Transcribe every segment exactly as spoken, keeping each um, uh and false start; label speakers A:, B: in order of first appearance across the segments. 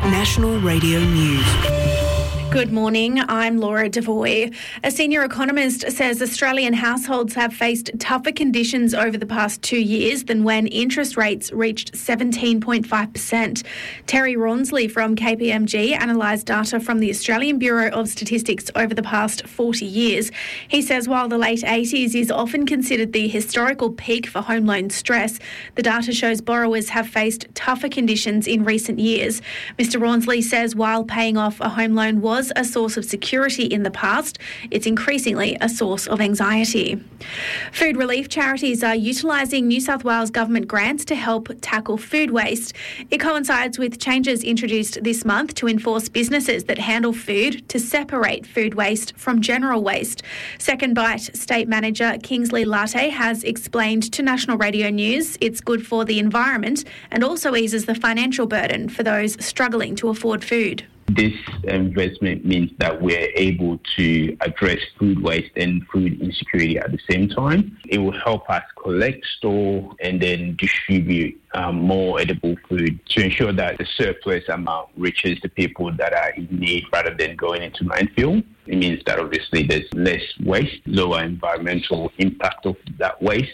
A: National Radio News.
B: Good morning, I'm Laura Devoy. A senior economist says Australian households have faced tougher conditions over the past two years than when interest rates reached seventeen point five percent. Terry Rawnsley from K P M G analysed data from the Australian Bureau of Statistics over the past forty years. He says while the late eighties is often considered the historical peak for home loan stress, the data shows borrowers have faced tougher conditions in recent years. Mister Rawnsley says while paying off a home loan was a source of security in the past, it's increasingly a source of anxiety. Food relief charities are utilising New South Wales government grants to help tackle food waste. It coincides with changes introduced this month to enforce businesses that handle food to separate food waste from general waste. Second Bite State Manager Kingsley Latte has explained to National Radio News it's good for the environment and also eases the financial burden for those struggling to afford food.
C: This investment means that we're able to address food waste and food insecurity at the same time. It will help us collect, store, and then distribute um, more edible food to ensure that the surplus amount reaches the people that are in need rather than going into landfill. It means that obviously there's less waste, lower environmental impact of that waste.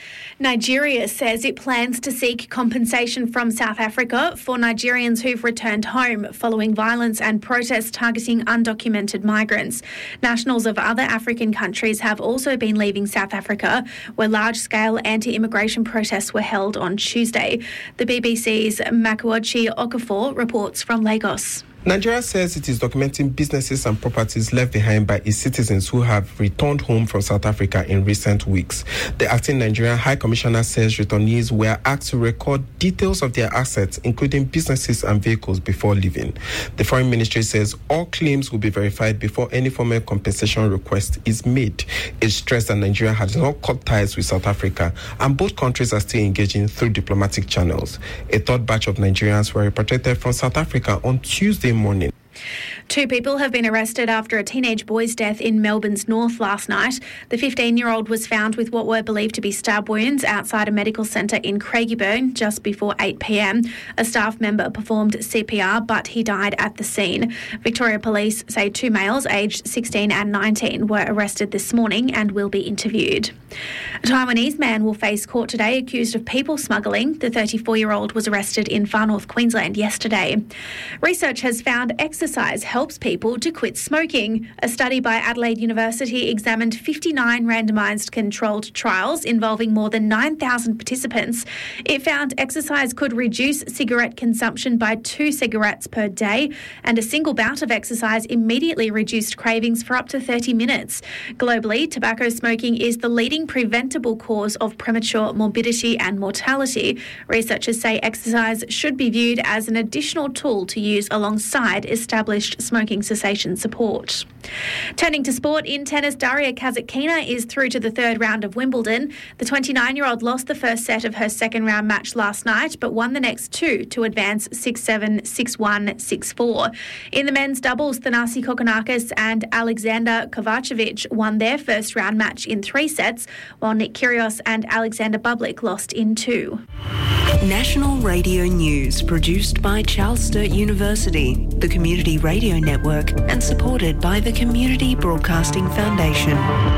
B: Nigeria says it plans to seek compensation from South Africa for Nigerians who've returned home following violence and protests targeting undocumented migrants. Nationals of other African countries have also been leaving South Africa, where large-scale anti-immigration protests were held on Tuesday. The B B C's Makuochi Okafor reports from Lagos.
D: Nigeria says it is documenting businesses and properties left behind by its citizens who have returned home from South Africa in recent weeks. The acting Nigerian High Commissioner says returnees were asked to record details of their assets, including businesses and vehicles, before leaving. The Foreign Ministry says all claims will be verified before any formal compensation request is made. It stressed that Nigeria has not cut ties with South Africa, and both countries are still engaging through diplomatic channels. A third batch of Nigerians were repatriated from South Africa on Tuesday morning.
B: Two people have been arrested after a teenage boy's death in Melbourne's north last night. The fifteen-year-old was found with what were believed to be stab wounds outside a medical centre in Craigieburn just before eight p.m. A staff member performed C P R, but he died at the scene. Victoria Police say two males aged sixteen and nineteen were arrested this morning and will be interviewed. A Taiwanese man will face court today accused of people smuggling. The thirty-four-year-old was arrested in Far North Queensland yesterday. Research has found exercise helps people to quit smoking. A study by Adelaide University examined fifty-nine randomised controlled trials involving more than nine thousand participants. It found exercise could reduce cigarette consumption by two cigarettes per day, and a single bout of exercise immediately reduced cravings for up to thirty minutes. Globally, tobacco smoking is the leading preventable cause of premature morbidity and mortality. Researchers say exercise should be viewed as an additional tool to use alongside established smoking cessation support. Turning to sport, in tennis, Daria Kasatkina is through to the third round of Wimbledon. The twenty-nine-year-old lost the first set of her second round match last night, but won the next two to advance six seven, six one, six four. In the men's doubles, Thanasi Kokkinakis and Alexander Kovacevic won their first round match in three sets, while Nick Kyrgios and Alexander Bublik lost in two.
A: National Radio News, produced by Charles Sturt University, the Community Radio Network, and supported by the Community Broadcasting Foundation.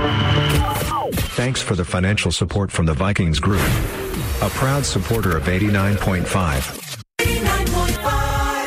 E: Thanks for the financial support from the Vikings Group, a proud supporter of eighty-nine point five.
F: eighty-nine point five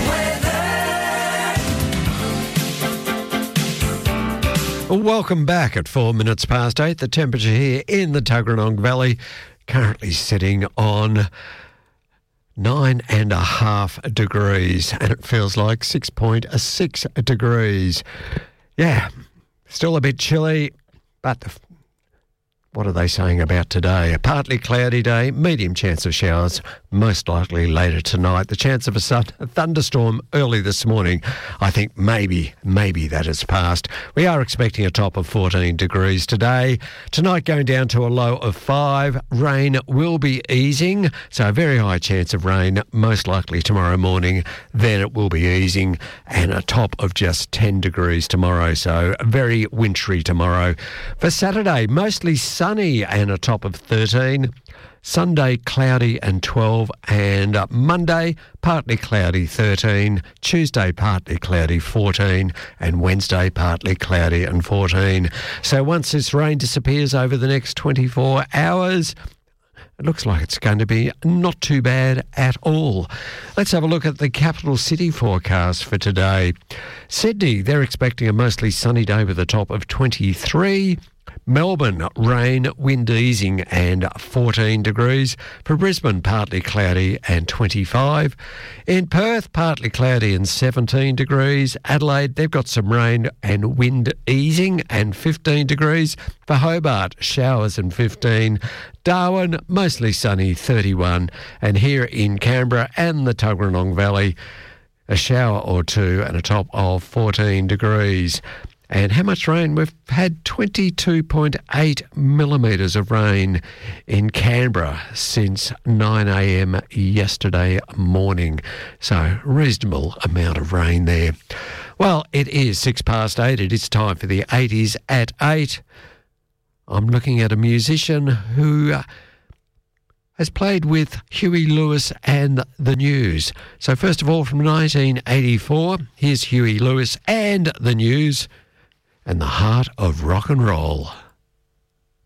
F: weather.
G: Welcome back at four minutes past eight. The temperature here in the Tuggeranong Valley currently sitting on nine and a half degrees, and it feels like six point six degrees. Yeah, still a bit chilly, but the, what are they saying about today? A partly cloudy day, medium chance of showers, most likely later tonight. The chance of a, sun, a thunderstorm early this morning. I think maybe, maybe that has passed. We are expecting a top of fourteen degrees today. Tonight going down to a low of five. Rain will be easing, so a very high chance of rain, most likely tomorrow morning. Then it will be easing, and a top of just ten degrees tomorrow, so very wintry tomorrow. For Saturday, mostly sunny and a top of thirteen. Sunday, cloudy and twelve, and uh, Monday, partly cloudy, thirteen, Tuesday, partly cloudy, fourteen, and Wednesday, partly cloudy and fourteen. So once this rain disappears over the next twenty-four hours, it looks like it's going to be not too bad at all. Let's have a look at the capital city forecast for today. Sydney, they're expecting a mostly sunny day with a top of twenty-three. Melbourne, rain, wind easing and fourteen degrees. For Brisbane, partly cloudy and twenty-five. In Perth, partly cloudy and seventeen degrees. Adelaide, they've got some rain and wind easing and fifteen degrees. For Hobart, showers and fifteen. Darwin, mostly sunny, thirty-one. And here in Canberra and the Tuggeranong Valley, a shower or two and a top of fourteen degrees. And how much rain? We've had twenty-two point eight millimetres of rain in Canberra since nine a.m. yesterday morning. So, reasonable amount of rain there. Well, it is six past eight. It is time for the eighties at eight. I'm looking at a musician who has played with Huey Lewis and the News. So, first of all, from nineteen eighty-four, here's Huey Lewis and the News and the Heart of Rock and Roll.